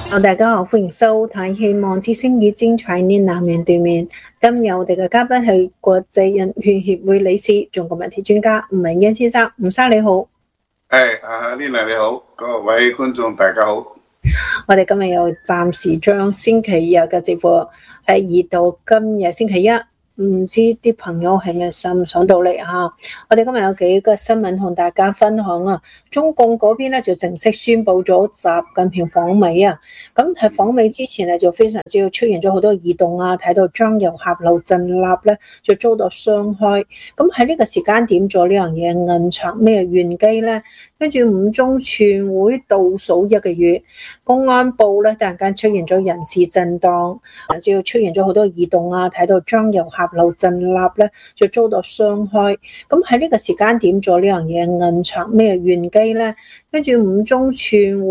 大家好，歡迎收睇《希望之聲》與精彩呢南面對面。今日我哋嘅嘉賓係國際人權協會理事、中國問題專家吳明恩先生。吳生你好。 Lina 你好，各位觀眾大家好。 我哋今日又暫時將星期日嘅直播移到今日星期一。唔知啲朋友係咪上唔上到嚟啊？我哋今日有幾個新聞同大家分享啊。中共嗰邊咧就正式宣布咗習近平訪美啊。咁喺訪美之前咧就非常之出現咗好多異動啊，睇到張又俠劉振立咧就遭到傷害。咁喺呢個時間點做呢樣嘢，暗藏咩玄機咧？跟住五中全會倒數1個月，公安部咧突然間出現咗人事震盪，就出現咗好多異動啊，睇到張又俠劉振立咧就遭到傷害。咁喺呢個時間點做呢樣嘢，暗藏咩玄機咧？跟住五中全會